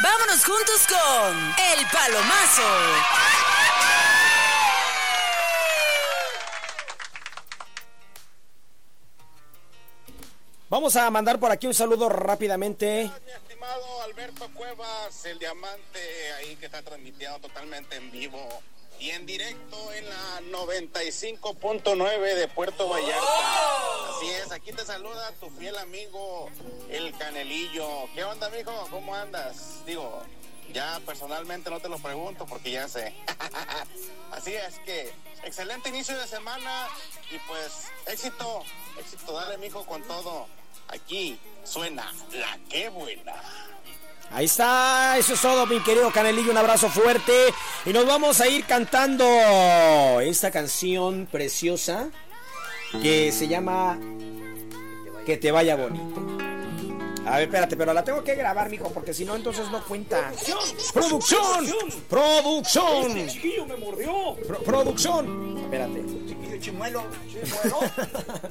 Vámonos juntos con El Palomazo. Vamos a mandar por aquí un saludo rápidamente. Mi estimado Alberto Cuevas, el diamante ahí que está transmitiendo totalmente en vivo y en directo en la 95.9 de Puerto Vallarta. Así es, aquí te saluda tu fiel amigo el Canelillo. ¿Qué onda, mijo? ¿Cómo andas? Digo, ya personalmente no te lo pregunto porque ya sé. Así es que excelente inicio de semana y pues éxito, dale, mijo, con todo. Aquí suena La Qué Buena. Ahí está, eso es todo, mi querido Canelillo, un abrazo fuerte. Y nos vamos a ir cantando esta canción preciosa que se llama Que te vaya bonito. A ver, espérate, pero la tengo que grabar, mijo, porque si no, entonces no cuenta. ¡Producción! ¡Producción! Ese chiquillo me mordió. ¡Producción! Espérate. Chiquillo chimuelo.